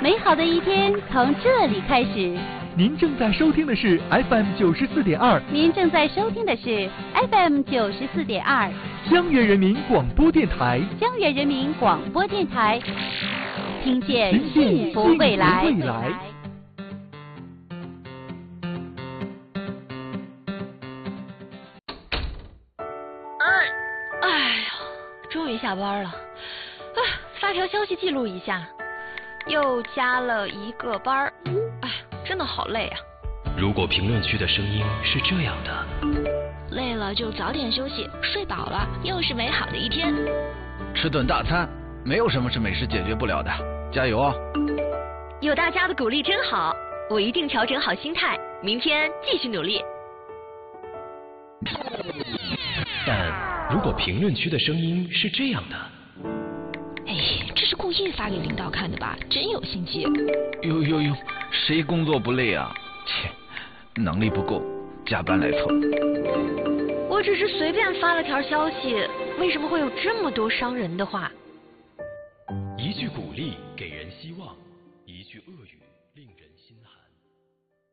美好的一天从这里开始。 您正在收听的是 FM 94.2， 您正在收听的是 FM 94.2， 江源人民广播电台， 江源人民广播电台，听见幸福未来。 哎呀，终于下班了，发条消息记录一下，又加了一个班儿，哎，真的好累啊。 如果评论区的声音是这样的， 累了就早点休息，睡饱了又是美好的一天。 吃顿大餐，没有什么是美食解决不了的，加油哦！ 有大家的鼓励真好，我一定调整好心态，明天继续努力。 但如果评论区的声音是这样的， 哎，这是故意发给领导看的吧？真有心机。 哟，谁工作不累啊？切，能力不够，加班来凑。 我只是随便发了条消息，为什么会有这么多伤人的话？ 一句鼓励给人希望，一句恶语令人心寒。